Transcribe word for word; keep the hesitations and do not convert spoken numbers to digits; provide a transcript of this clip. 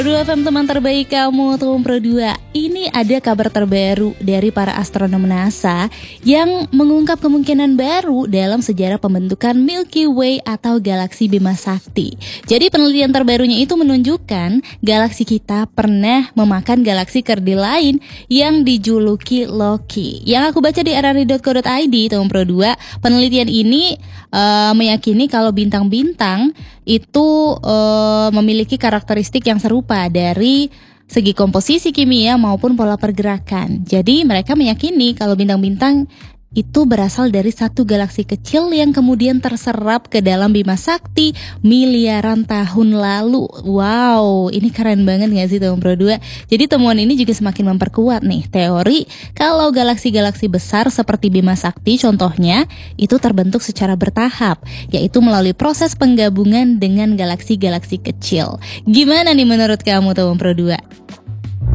Dua F M teman terbaik kamu, Tom Pro dua. Ini ada kabar terbaru dari para astronom NASA yang mengungkap kemungkinan baru dalam sejarah pembentukan Milky Way atau galaksi Bima Sakti. Jadi penelitian terbarunya itu menunjukkan galaksi kita pernah memakan galaksi kerdil lain yang dijuluki Loki. Yang aku baca di r r i dot co dot i d, Tom Pro dua, penelitian ini uh, meyakini kalau bintang-bintang itu uh, memiliki karakteristik yang serupa dari segi komposisi kimia maupun pola pergerakan. Jadi mereka meyakini kalau bintang-bintang itu berasal dari satu galaksi kecil yang kemudian terserap ke dalam Bima Sakti miliaran tahun lalu. Wow, ini keren banget gak sih Tom Pro dua? Jadi temuan ini juga semakin memperkuat nih teori kalau galaksi-galaksi besar seperti Bima Sakti contohnya itu terbentuk secara bertahap, yaitu melalui proses penggabungan dengan galaksi-galaksi kecil. Gimana nih menurut kamu Tom Pro dua?